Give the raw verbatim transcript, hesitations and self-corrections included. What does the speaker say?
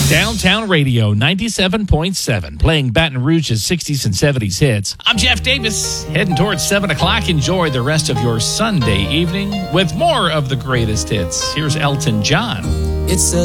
Downtown Radio ninety-seven point seven, playing Baton Rouge's sixties and seventies hits. I'm Jeff Davis, heading towards seven o'clock. Enjoy the rest of your Sunday evening with more of the greatest hits. Here's Elton John. It's a